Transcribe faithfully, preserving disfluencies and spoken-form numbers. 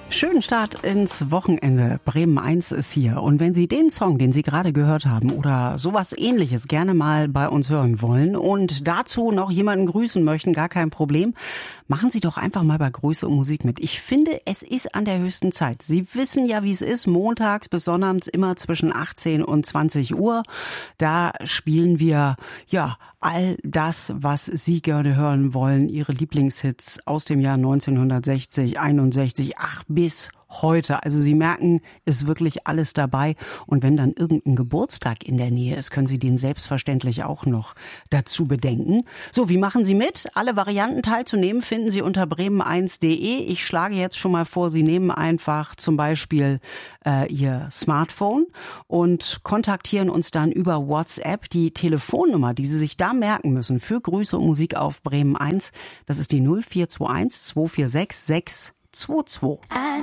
Schönen Start ins Wochenende. Bremen eins ist hier. Und wenn Sie den Song, den Sie gerade gehört haben oder sowas Ähnliches gerne mal bei uns hören wollen und dazu noch jemanden grüßen möchten, gar kein Problem, machen Sie doch einfach mal bei Grüße und Musik mit. Ich finde, es ist an der höchsten Zeit. Sie wissen ja, wie es ist, montags bis sonnabends immer zwischen achtzehn und zwanzig Uhr. Da spielen wir, ja, all das, was Sie gerne hören wollen, Ihre Lieblingshits aus dem Jahr neunzehnhundertsechzig, einundsechzig, ach, bis heute. Also Sie merken, ist wirklich alles dabei. Und wenn dann irgendein Geburtstag in der Nähe ist, können Sie den selbstverständlich auch noch dazu bedenken. So, wie machen Sie mit? Alle Varianten teilzunehmen finden Sie unter bremen eins punkt de. Ich schlage jetzt schon mal vor, Sie nehmen einfach zum Beispiel äh, Ihr Smartphone und kontaktieren uns dann über WhatsApp. Die Telefonnummer, die Sie sich da merken müssen für Grüße und Musik auf Bremen eins, das ist die null vier zwei eins zwei vier sechs sechs zwei zwei.